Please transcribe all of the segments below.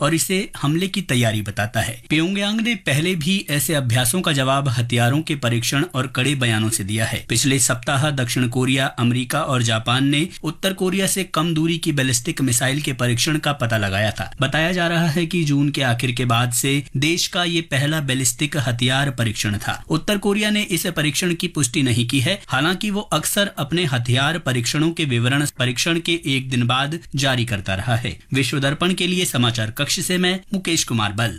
और इसे हमले की तैयारी बताता है। प्योंगयांग ने पहले भी ऐसे अभ्यासों का जवाब हथियारों के परीक्षण और कड़े बयानों से दिया है। पिछले सप्ताह दक्षिण कोरिया, अमेरिका और जापान ने उत्तर कोरिया से कम दूरी की बैलिस्टिक मिसाइल के परीक्षण का पता लगाया था। बताया जा रहा है कि जून के आखिर के बाद से देश का ये पहला बैलिस्टिक हथियार परीक्षण था। उत्तर कोरिया ने इस परीक्षण की पुष्टि नहीं की है। हालांकि वो अक्सर अपने हथियार परीक्षणों के विवरण परीक्षण के एक दिन बाद जारी करता रहा है। विश्व दर्पण के लिए समाचार कक्ष से मैं मुकेश कुमार बल।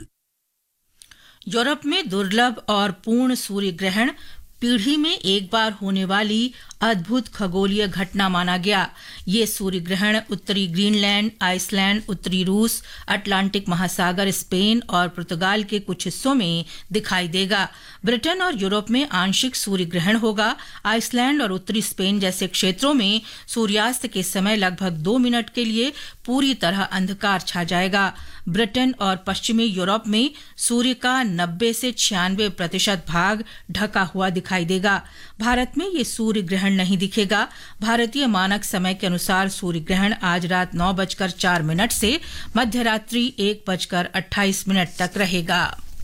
यूरोप में दुर्लभ और पूर्ण सूर्य ग्रहण पीढ़ी में एक बार होने वाली अद्भुत खगोलीय घटना माना गया। ये सूर्य ग्रहण उत्तरी ग्रीनलैंड, आइसलैंड, उत्तरी रूस, अटलांटिक महासागर, स्पेन और पुर्तगाल के कुछ हिस्सों में दिखाई देगा। ब्रिटेन और यूरोप में आंशिक सूर्य ग्रहण होगा। आइसलैंड और उत्तरी स्पेन जैसे क्षेत्रों में सूर्यास्त के समय लगभग 2 मिनट के लिए पूरी तरह अंधकार छा जाएगा। ब्रिटेन और पश्चिमी यूरोप में सूर्य का 90 से 96% भाग ढका हुआ दिखाई देगा। भारत में ये सूर्य ग्रहण नहीं दिखेगा। भारतीय मानक समय के अनुसार सूर्य ग्रहण आज रात 9:04 से मध्यरात्रि 1:28 तक रहेगा।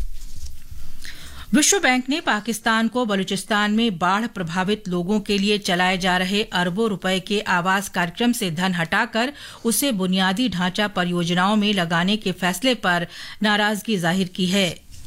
विश्व बैंक ने पाकिस्तान को बलूचिस्तान में बाढ़ प्रभावित लोगों के लिए चलाए जा रहे अरबों रुपए के आवास कार्यक्रम से धन हटाकर उसे बुनियादी ढांचा परियोजनाओं में लगाने के फैसले पर नाराजगी जाहिर की है।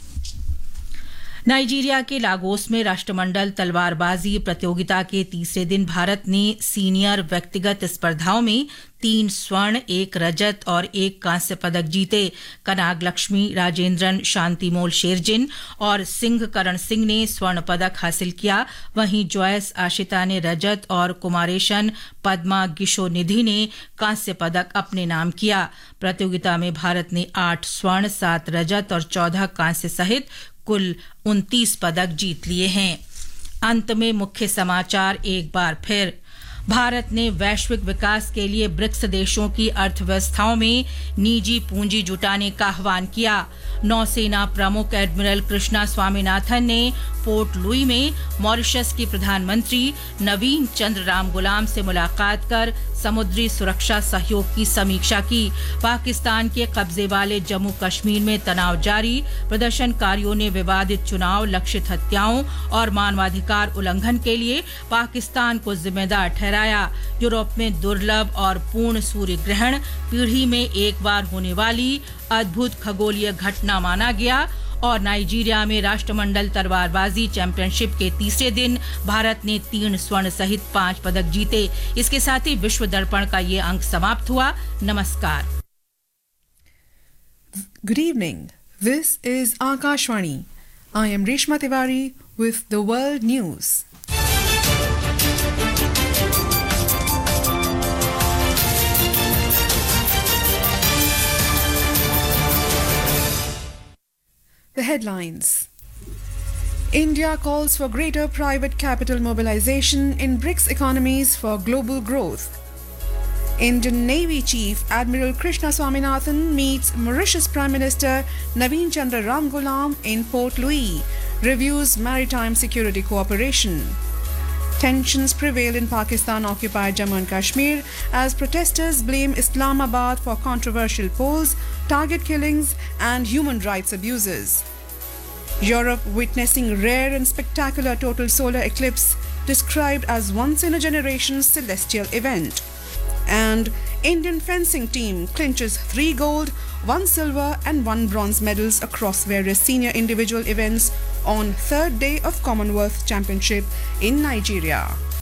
नाइजीरिया के लागोस में राष्ट्रमंडल तलवारबाजी प्रतियोगिता के तीसरे दिन भारत ने सीनियर व्यक्तिगत स्पर्धाओं में 3 स्वर्ण, 1 रजत और 1 कांस्य पदक जीते। कनाग लक्ष्मी, राजेंद्रन, शांतिमोल शेरजिन और सिंह करण सिंह ने स्वर्ण पदक हासिल किया। वहीं जॉयस आशिता ने रजत और कुमारेशन पद्मा गिशो निधि ने कांस्य पदक अपने नाम किया। प्रतियोगिता में भारत ने 8 स्वर्ण, 7 रजत और 14 कांस्य सहित कुल 29 पदक जीत लिए हैं। अंत में मुख्य समाचार एक बार फिर। भारत ने वैश्विक विकास के लिए ब्रिक्स देशों की अर्थव्यवस्थाओं में निजी पूंजी जुटाने का आह्वान किया। नौसेना प्रमुख एडमिरल कृष्णा स्वामीनाथन ने पोर्ट लुई में मॉरिशस की प्रधानमंत्री नवीन चंद्र रामगुलाम से मुलाकात कर समुद्री सुरक्षा सहयोग की समीक्षा की। पाकिस्तान के कब्जे वाले जम्मू कश्मीर में तनाव जारी। प्रदर्शनकारियों ने विवादित चुनाव, लक्षित हत्याओं और मानवाधिकार उल्लंघन के लिए पाकिस्तान को जिम्मेदार ठहराया। यूरोप में दुर्लभ और पूर्ण सूर्य ग्रहण पीढ़ी में एक बार होने वाली अद्भुत खगोलीय घटना माना गया। और नाइजीरिया में राष्ट्रमंडल तलवारबाजी चैंपियनशिप के तीसरे दिन भारत ने 3 स्वर्ण सहित 5 पदक जीते। इसके साथ ही विश्व दर्पण का ये अंक समाप्त हुआ। नमस्कार। Good evening. This is Akashvani. I am Reshma Tiwari with the World News. The headlines. India calls for greater private capital mobilization in BRICS economies for global growth. Indian Navy Chief Admiral Krishna Swaminathan meets Mauritius Prime Minister Naveen Chandra Ramgoolam in Port Louis, reviews maritime security cooperation. Tensions prevail in Pakistan-occupied Jammu and Kashmir as protesters blame Islamabad for controversial polls, target killings and human rights abuses. Europe witnessing rare and spectacular total solar eclipse described as once-in-a-generation celestial event. And Indian fencing team clinches 3 gold, 1 silver and 1 bronze medals across various senior individual events on 3rd day of Commonwealth Championship in Nigeria.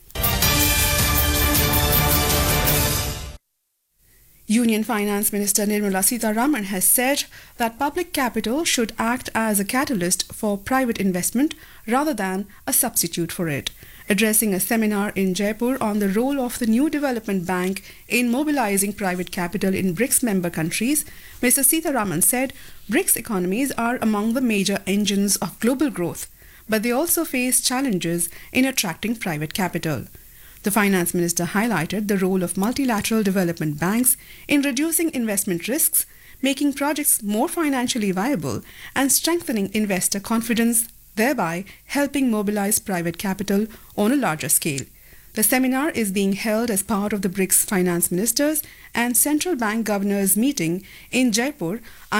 Union Finance Minister Nirmala Sitharaman has said that public capital should act as a catalyst for private investment rather than a substitute for it. Addressing a seminar in Jaipur on the role of the new development bank in mobilizing private capital in BRICS member countries, Mr. Sitharaman said BRICS economies are among the major engines of global growth, but they also face challenges in attracting private capital. The finance minister highlighted the role of multilateral development banks in reducing investment risks, making projects more financially viable, and strengthening investor confidence, thereby helping mobilize private capital on a larger scale. The seminar is being held as part of the BRICS finance ministers and central bank governors meeting in Jaipur